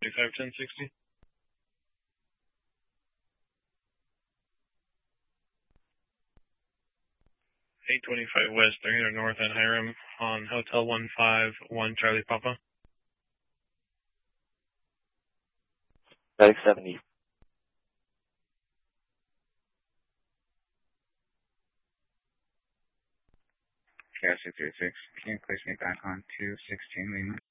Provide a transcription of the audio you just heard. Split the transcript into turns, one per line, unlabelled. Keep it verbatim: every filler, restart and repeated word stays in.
twenty-five ten sixty. eight twenty-five West, three hundred North at Hiram on Hotel one five one Charlie Papa.
Medic seventy.
K S two three six, can you place me back on two sixteen Lima?